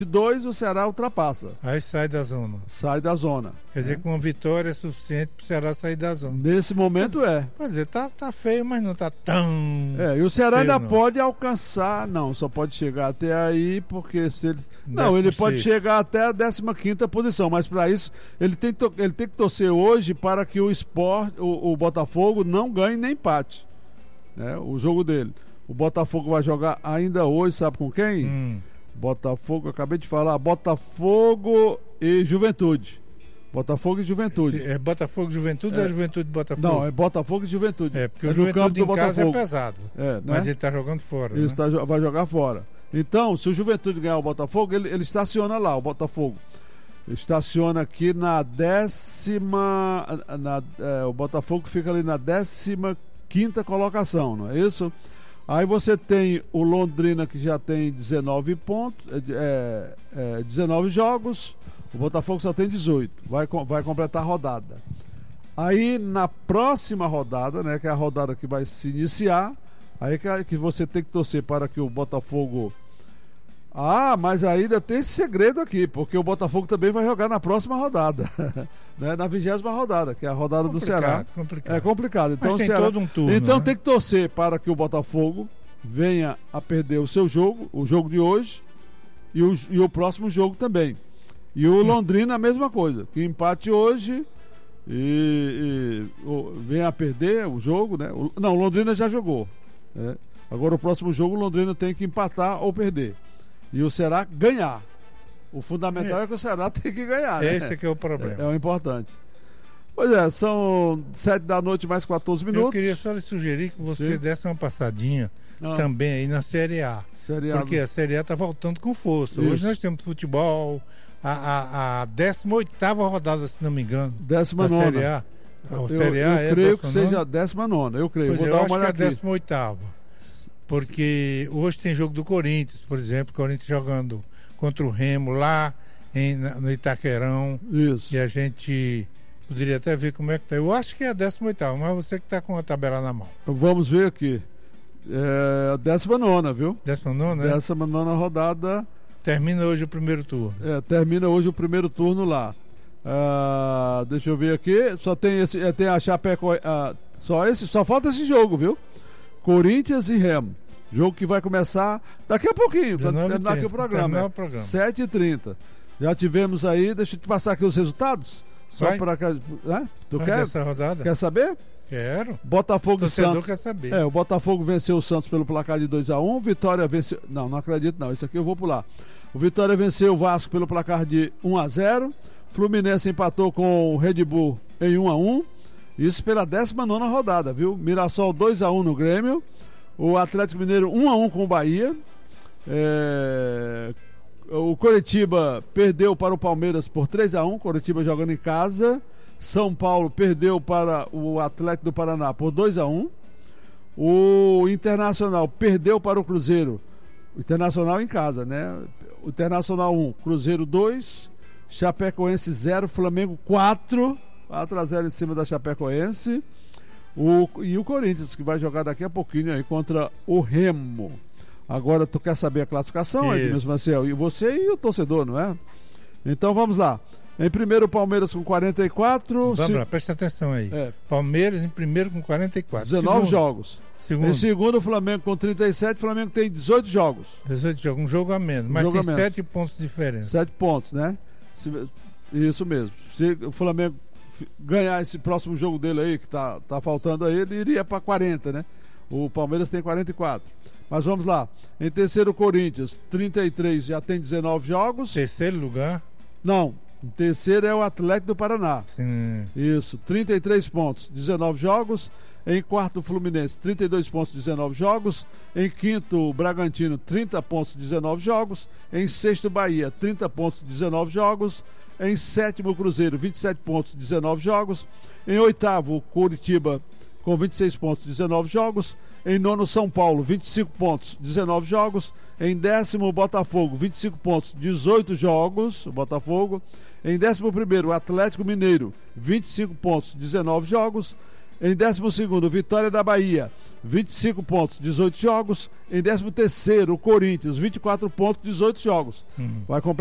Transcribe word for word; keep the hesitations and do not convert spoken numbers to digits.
dois, o Ceará ultrapassa. Aí sai da zona. Sai da zona. Quer dizer é. que uma vitória é suficiente para o Ceará sair da zona. Nesse momento é. Quer dizer, tá, tá feio, mas não tá tão. É, e o Ceará feio, ainda não. pode alcançar, não, só pode chegar até aí, porque se ele. Não, Décimo ele pode sexto. chegar até a décima quinta posição, mas para isso ele tem, to- ele tem que torcer hoje para que o Sport, o, o Botafogo não ganhe nem empate. Né, o jogo dele. O Botafogo vai jogar ainda hoje, sabe com quem? Hum. Botafogo, eu acabei de falar, Botafogo e Juventude. Botafogo e Juventude. Esse é Botafogo Juventude É. ou é Juventude Botafogo? Não, é Botafogo e Juventude. É, porque é o no campo Juventude do em casa é Botafogo. pesado. É, né? Mas ele tá jogando fora. Ele né? está, vai jogar fora. Então, se o Juventude ganhar o Botafogo, ele, ele estaciona lá, o Botafogo. Estaciona aqui na décima. Na, é, o Botafogo fica ali na décima quinta colocação, não é isso? Aí você tem o Londrina, que já tem dezenove pontos, é, é, dezenove jogos, o Botafogo só tem dezoito, vai, vai completar a rodada. Aí na próxima rodada, né, que é a rodada que vai se iniciar, aí que, que você tem que torcer para que o Botafogo... Ah, mas ainda tem esse segredo aqui, porque o Botafogo também vai jogar na próxima rodada, né, na vigésima rodada, que é a rodada do Ceará. Complicado. É complicado. Então, Mas tem Ceará... todo um turno. então né? tem que torcer para que o Botafogo venha a perder o seu jogo, o jogo de hoje, e o, e o próximo jogo também. E o Londrina a mesma coisa, que empate hoje e, e o, venha a perder o jogo, né? O, não, o Londrina já jogou. Né? Agora o próximo jogo o Londrina tem que empatar ou perder. E o Ceará ganhar. O fundamental é, é que o Ceará tem que ganhar. Esse né? é que é o problema. É, é o importante. Pois é, são sete da noite mais quatorze minutos. Eu queria só lhe sugerir que você Sim. desse uma passadinha Ah. também aí na Série A. Série A Porque do- a Série A está voltando com força. Isso. Hoje nós temos futebol, a, a, a décima oitava rodada, se não me engano, Décima da nona. Série A. A Eu, Série A eu é creio que décima nona? seja a décima nona, eu creio. Pois Vou é, dar eu uma acho que é a olhada aqui. décima oitava. Porque hoje tem jogo do Corinthians, por exemplo, o Corinthians jogando contra o Remo lá em, na- no Itaquerão. Isso. E a gente poderia até ver como é que tá. Eu acho que é a décima oitava, mas você que está com a tabela na mão. Vamos ver aqui. É a décima nona, viu? décima nona, né? Décima nona rodada. Termina hoje o primeiro turno. É, termina hoje o primeiro turno lá. Ah, deixa eu ver aqui. Só tem esse. é, tem a Chapecoense. Ah, só, esse, só falta esse jogo, viu? Corinthians e Remo. Jogo que vai começar daqui a pouquinho, quando dezenove e terminar aqui o trinta, programa. terminar né? o programa. sete e trinta. Já tivemos aí, deixa eu te passar aqui os resultados. Só Vai. para cá. Né? Tu Vai quer? dessa rodada? Quer saber? Quero. Botafogo O e torcedor Santos. quer saber. É, o Botafogo venceu o Santos pelo placar de dois a um. Vitória venceu. Não, não acredito não. Isso aqui eu vou pular. O Vitória venceu o Vasco pelo placar de um a zero. Fluminense empatou com o Red Bull em um a um. Isso pela décima nona rodada, viu? Mirassol dois a um no Grêmio. O Atlético Mineiro um a um com o Bahia. É... O Coritiba perdeu para o Palmeiras por três a um. Coritiba jogando em casa. São Paulo perdeu para o Atlético do Paraná por dois a um. O Internacional perdeu para o Cruzeiro. O Internacional em casa, né? O Internacional um, Cruzeiro dois, Chapecoense zero, Flamengo quatro, quatro a zero em cima da Chapecoense. O, e o Corinthians, que vai jogar daqui a pouquinho aí contra o Remo. Agora, tu quer saber a classificação, Edmilson Maciel? E você e o torcedor, não é? Então vamos lá. Em primeiro, o Palmeiras com quarenta e quatro. Vamos se... lá, presta atenção aí. É. Palmeiras em primeiro com quarenta e quatro. dezenove Segundo, jogos. Segundo, Em segundo, o Flamengo com trinta e sete. O Flamengo tem dezoito jogos. dezoito jogos, um jogo a menos, Um mas jogo tem a menos. sete pontos de diferença. Sete pontos, né? Se- Isso mesmo. Se o Flamengo f- ganhar esse próximo jogo dele aí, que tá, tá faltando aí, ele iria para quarenta, né? O Palmeiras tem quarenta e quatro. Mas vamos lá. Em terceiro, o Corinthians, trinta e três, já tem dezenove jogos. Terceiro lugar, Não. Em terceiro é o Atlético do Paraná. sim, Isso, trinta e três pontos, dezenove jogos. Em quarto, o Fluminense, trinta e dois pontos, dezenove jogos. Em quinto, o Bragantino, trinta pontos, dezenove jogos. Em sexto, Bahia, trinta pontos, dezenove jogos. Em sétimo, o Cruzeiro, vinte e sete pontos, dezenove jogos. Em oitavo, o Coritiba, com vinte e seis pontos, dezenove jogos. Em nono, São Paulo, vinte e cinco pontos, dezenove jogos. Em décimo, o Botafogo, vinte e cinco pontos, dezoito jogos, o Botafogo. Em décimo primeiro, o Atlético Mineiro, vinte e cinco pontos, dezenove jogos. Em décimo segundo, Vitória da Bahia, vinte e cinco pontos, dezoito jogos. Em décimo terceiro, o Corinthians, vinte e quatro pontos, dezoito jogos. Hum. Vai completar